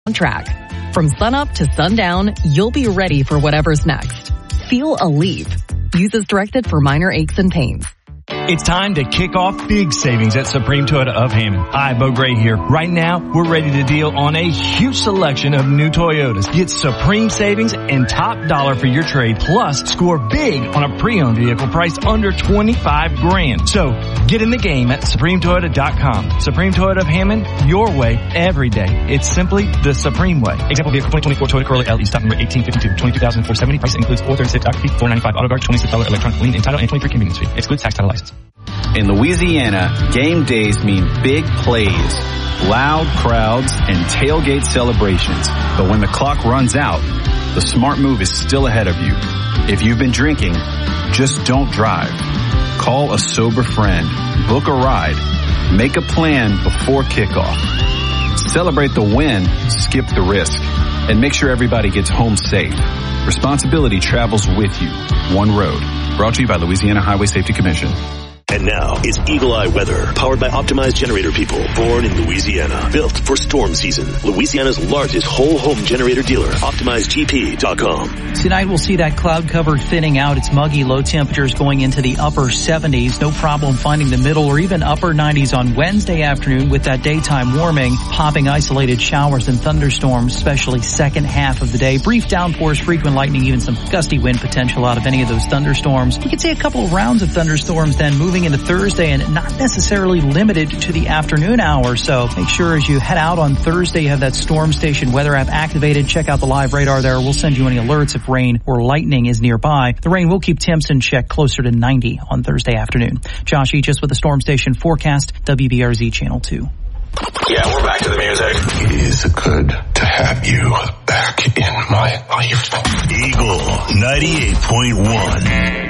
track. From sunup to sundown, you'll be ready for whatever's next. Feel Aleve. Use as directed for minor aches and pains. It's time to kick off big savings at Supreme Toyota of Hammond. Hi, Bo Gray here. Right now, we're ready to deal on a huge selection of new Toyotas. Get Supreme savings and top dollar for your trade, plus score big on a pre-owned vehicle priced under $25,000. So get in the game at SupremeToyota.com. Supreme Toyota of Hammond, your way every day. It's simply the Supreme way. Example vehicle 2024 Toyota Corolla LE stock number 1852, $22,470. Price includes $436 doc fee, $495 auto guard, $26 electronic lien and title, and $23 convenience fee. Excludes tax title license. In Louisiana, game days mean big plays, loud crowds, and tailgate celebrations. But when the clock runs out, the smart move is still ahead of you. If you've been drinking, just don't drive. Call a sober friend, book a ride, make a plan before kickoff. Celebrate the win, skip the risk, and make sure everybody gets home safe. Responsibility travels with you. One road. Brought to you by Louisiana Highway Safety Commission. And now it's Eagle Eye Weather, powered by Optimized Generator People, born in Louisiana, built for storm season. Louisiana's largest whole home generator dealer, OptimizedGP.com. Tonight we'll see that cloud cover thinning out. It's muggy, low temperatures going into the upper 70s. No problem finding the middle or even upper 90s on Wednesday afternoon with that daytime warming, popping isolated showers and thunderstorms, especially second half of the day. Brief downpours, frequent lightning, even some gusty wind potential out of any of those thunderstorms. We could see a couple of rounds of thunderstorms then moving into Thursday, and not necessarily limited to the afternoon hour. So make sure as you head out on Thursday, you have that Storm Station weather app activated. Check out the live radar there. We'll send you any alerts if rain or lightning is nearby. The rain will keep temps in check closer to 90 on Thursday afternoon. Josh Eachus with the Storm Station forecast, WBRZ Channel 2. Yeah, we're back to the music. It is good to have you back in my life. Eagle 98.1.